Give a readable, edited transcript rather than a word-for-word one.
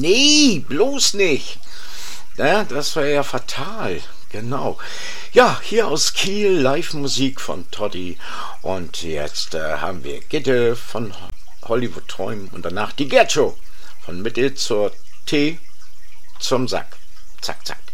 Nee, bloß nicht. Ja, das wäre ja fatal. Genau. Ja, hier aus Kiel, Live-Musik von Toddy. Und jetzt haben wir Gitte von Hollywood Träumen und danach die Gerd Show. Von Mitte zur T zum Sack. Zack, zack.